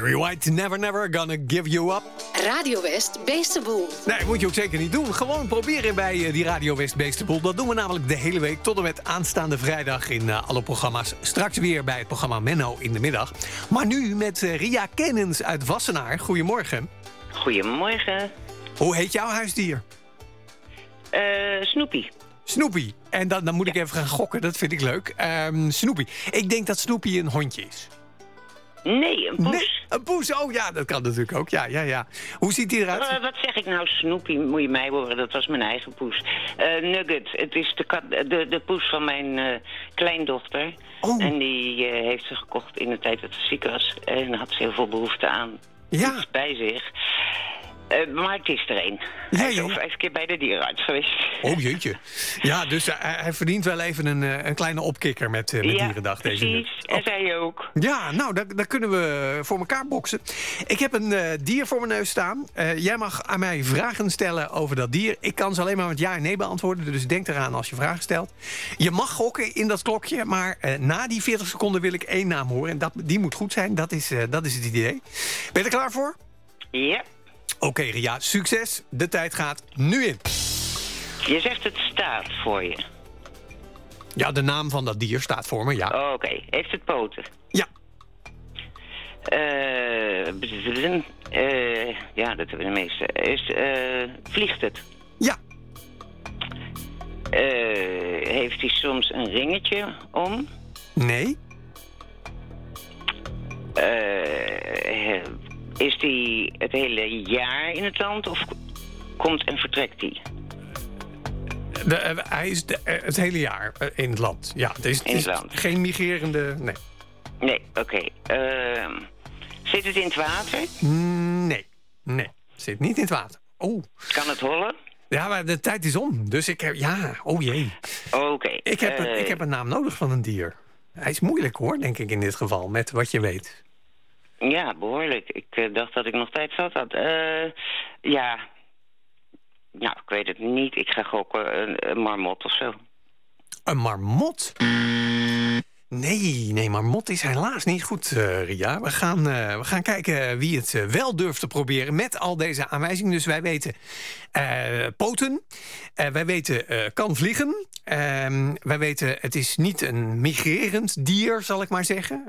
Barry White, Never Never Gonna Give You Up. Radio West Beestenboel. Nee, moet je ook zeker niet doen. Gewoon proberen bij die Radio West Beestenboel. Dat doen we namelijk de hele week tot en met aanstaande vrijdag in alle programma's. Straks weer bij het programma Menno in de middag. Maar nu met Ria Kenens uit Wassenaar. Goedemorgen. Goedemorgen. Hoe heet jouw huisdier? Snoepie. Snoepie. En dan moet ik even gaan gokken, dat vind ik leuk. Snoepie. Ik denk dat Snoepie een hondje is. Nee, een poes. Nee, een poes, oh ja, dat kan natuurlijk ook. Ja. Hoe ziet die eruit? Wat zeg ik nou, Snoepie? Moet je mij horen, dat was mijn eigen poes. Nugget, het is de poes van mijn kleindochter. Oh. En die heeft ze gekocht in de tijd dat ze ziek was. En had ze heel veel behoefte aan iets bij zich. Maar het is er één. Hij is al 5 keer bij de dierenarts geweest. Oh jeetje. Ja, dus hij verdient wel even een kleine opkikker met Dierendag. Precies. En zij ook. Ja, nou, daar kunnen we voor elkaar boksen. Ik heb een dier voor mijn neus staan. Jij mag aan mij vragen stellen over dat dier. Ik kan ze alleen maar met ja en nee beantwoorden. Dus denk eraan als je vragen stelt. Je mag gokken in dat klokje. Maar na die 40 seconden wil ik 1 naam horen. En die moet goed zijn. Dat is het idee. Ben je er klaar voor? Ja. Oké, Ria, succes. De tijd gaat nu in. Je zegt het staat voor je. Ja, de naam van dat dier staat voor me, ja. Oh, oké. Heeft het poten? Ja. Ja, dat hebben de meeste. Vliegt het? Ja. Heeft hij soms een ringetje om? Nee. Is die het hele jaar in het land of komt en vertrekt hij? Hij is het hele jaar in het land. Ja, het is geen migrerende... Nee. Nee, oké. Zit het in het water? Nee. Zit niet in het water. Oh. Kan het hollen? Ja, maar de tijd is om. Dus ik heb... Ja, oh jee. Oké. Ik heb een naam nodig van een dier. Hij is moeilijk hoor, denk ik in dit geval, met wat je weet. Ja, behoorlijk. Ik dacht dat ik nog tijd zat had. Ja. Nou, ik weet het niet. Ik ga gokken een marmot of zo. Een marmot? Nee, marmot is helaas niet goed, Ria. We gaan kijken wie het wel durft te proberen met al deze aanwijzingen. Dus wij weten poten. Wij weten kan vliegen. Wij weten het is niet een migrerend dier, zal ik maar zeggen.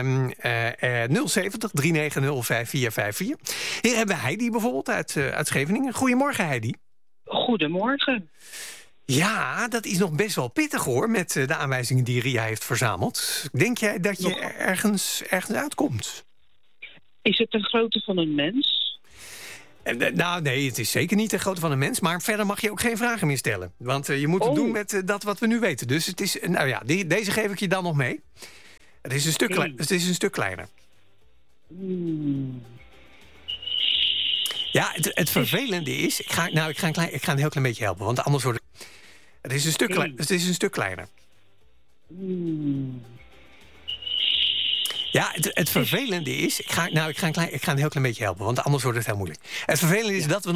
070 390 5454. Hier hebben we Heidi bijvoorbeeld uit Scheveningen. Goedemorgen, Heidi. Goedemorgen. Ja, dat is nog best wel pittig hoor, met de aanwijzingen die Ria heeft verzameld. Denk jij dat je ergens uitkomt? Is het de grootte van een mens? Nou, nee, het is zeker niet de grootte van een mens. Maar verder mag je ook geen vragen meer stellen. Want je moet het doen met dat wat we nu weten. Dus het is, nou ja, deze geef ik je dan nog mee. Het is een stuk kleiner. Ja, het vervelende is... Ik ga een heel klein beetje helpen, want anders wordt het is een stuk kleiner. Ja, het vervelende is... Ik ga een heel klein beetje helpen, want anders wordt het heel moeilijk. Het vervelende is dat we